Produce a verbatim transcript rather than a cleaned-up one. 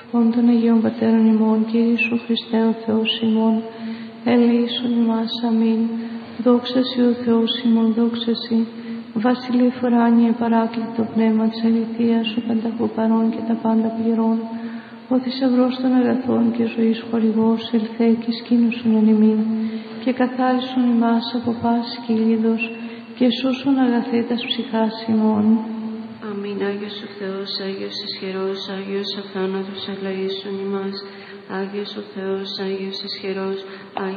ον των Αγίων Πατέρων ημών και Ιησού Χριστέ ο Θεός ημών, ελεήσον ημάς. Αμήν. Δόξα Συ ο Θεός ημών, δόξα Συ. Βασιλεύ ουράνιε παράκλητο πνεύμα της αληθείας, ο πανταχού παρών και τα πάντα πληρών, ο θησαυρός των αγαθών και ζωής χορηγός, ελθέ και σκήνωσον εν ημίν, και καθάρισον ημάς από πάσης κυλίδος, και σώσον αγαθέ τας ψυχάς ημών. Αμήν. Άγιος ο Θεός, Άγιος ισχυρός, Άγιος αθάνατος, ελεήσον ημάς. Άγιος ο Θεός, Άγιος ισχυρός, Άγιος